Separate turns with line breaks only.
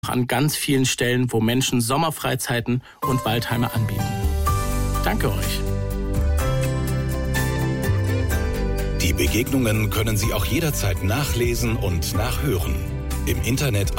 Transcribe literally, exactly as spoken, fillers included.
an ganz vielen Stellen, wo Menschen Sommerfreizeiten und Waldheime anbieten. Danke euch.
Die Begegnungen können Sie auch jederzeit nachlesen und nachhören. Im Internet